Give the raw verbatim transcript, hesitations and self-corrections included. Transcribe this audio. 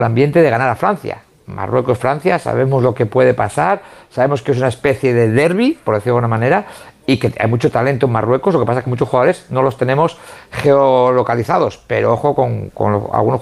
el ambiente de ganar a Francia. Marruecos-Francia, sabemos lo que puede pasar, sabemos que es una especie de derbi, por decirlo de alguna manera, y que hay mucho talento en Marruecos, lo que pasa es que muchos jugadores no los tenemos geolocalizados, pero ojo con, con los, algunos